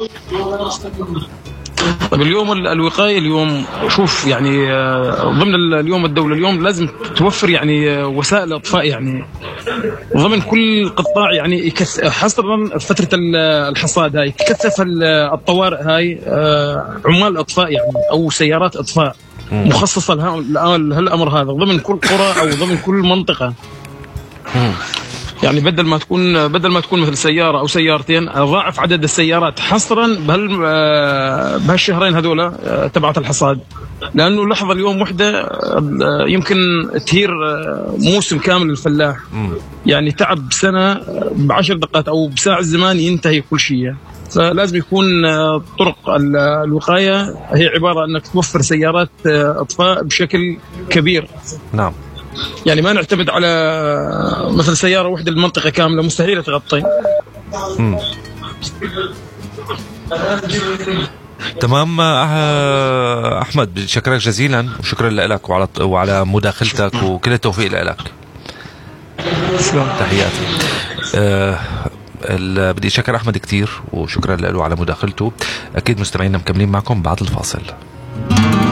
طيب اليوم الوقاية اليوم شوف يعني ضمن اليوم الدولة اليوم لازم توفر يعني وسائل إطفاء يعني ضمن كل قطاع يعني حصرا فترة الحصاد هاي تكثف الطوارئ هاي عمال إطفاء يعني أو سيارات إطفاء مخصصة لهالأمر هذا ضمن كل قرى أو ضمن كل منطقة. يعني بدل ما تكون مثل سيارة أو سيارتين ضاعف عدد السيارات حصرا بهالشهرين هذولا تبعت الحصاد، لأنه لحظة اليوم وحدة يمكن تهير موسم كامل الفلاح. يعني تعب سنة ب10 دقائق أو بساعة زمان ينتهي كل شيء. فلازم يكون طرق الوقاية هي عبارة أنك توفر سيارات إطفاء بشكل كبير. نعم. يعني ما نعتمد على مثل سيارة واحدة المنطقة كاملة مستحيل تغطي. تمام أحمد، شكرا جزيلا وشكرا لك وعلى مداخلتك وكل التوفيق لك. تحياتي. بدي شكر أحمد كتير وشكرا له على مداخلته. أكيد مستمعينا مكملين معكم بعد الفاصل.